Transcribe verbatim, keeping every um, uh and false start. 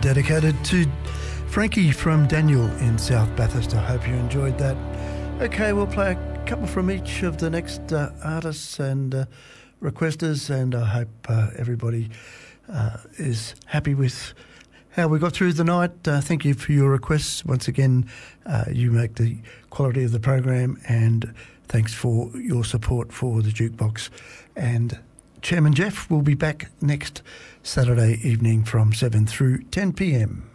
dedicated to Frankie from Daniel in South Bathurst. I hope you enjoyed that. Okay, we'll play a couple from each of the next uh, artists and uh, requesters, and I hope uh, everybody uh, is happy with how we got through the night. Uh, thank you for your requests. Once again, uh, you make the quality of the program, and thanks for your support for the Jukebox. And Chairman Jeff will be back next Saturday evening from seven through ten p m.